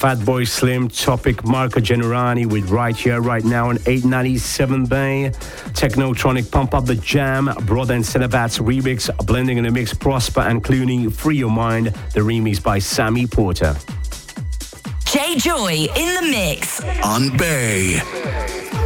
Fatboy Slim, Topic, Marco Generani with Right Here, Right Now on 897 Bay. Technotronic, Pump Up the Jam, Brother and Cinebat's remix, blending in the mix Prosper and Clooney, Free Your Mind, the remix by Sammy Porter. Jay Joy in the mix. On Bay.